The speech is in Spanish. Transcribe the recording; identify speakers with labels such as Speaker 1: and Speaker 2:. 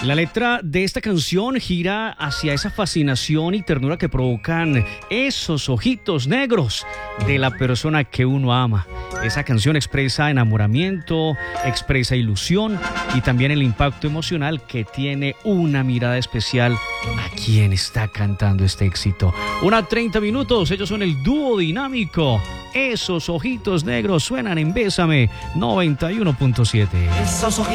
Speaker 1: La letra de esta canción gira hacia esa fascinación y ternura que provocan esos ojitos negros de la persona que uno ama. Esa canción expresa enamoramiento, expresa ilusión y también el impacto emocional que tiene una mirada especial a quien está cantando este éxito. 1:30, ellos son el dúo dinámico. Esos ojitos negros suenan en Bésame 91.7.